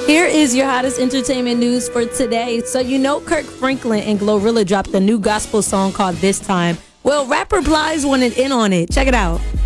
Here is your hottest entertainment news for today. So you know Kirk Franklin and Glorilla dropped a new gospel song called This Time. Well, rapper Plies wanted in on it. Check it out.